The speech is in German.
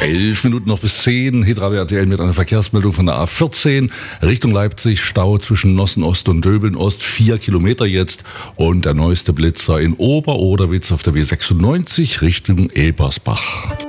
11 Minuten noch bis 10. Hitradio RTL mit einer Verkehrsmeldung von der A14 Richtung Leipzig. Stau zwischen Nossen Ost und Döbeln Ost. 4 Kilometer jetzt. Und der neueste Blitzer in Ober-Oderwitz auf der W96 Richtung Ebersbach.